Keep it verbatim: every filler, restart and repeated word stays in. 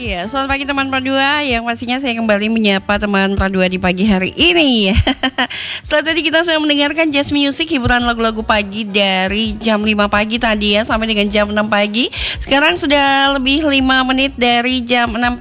Iya, selamat pagi teman Pradua. Yang pastinya saya kembali menyapa teman Pradua di pagi hari ini. Setelah tadi kita sudah mendengarkan jazz music, hiburan lagu-lagu pagi dari jam lima pagi tadi ya sampai dengan jam enam pagi. Sekarang sudah lebih lima menit dari jam enam